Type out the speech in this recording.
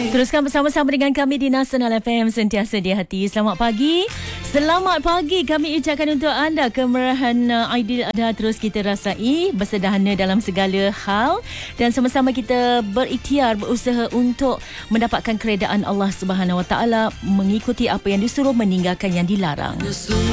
Teruskan bersama-sama dengan kami di Nasional FM, sentiasa di hati. Selamat pagi. Selamat pagi kami ucapkan untuk anda. Kemerahan Aidilada terus kita rasai, bersederhana dalam segala hal dan sama-sama kita berikhtiar, berusaha untuk mendapatkan keredaan Allah Subhanahu Wa Taala, mengikuti apa yang disuruh, meninggalkan yang dilarang.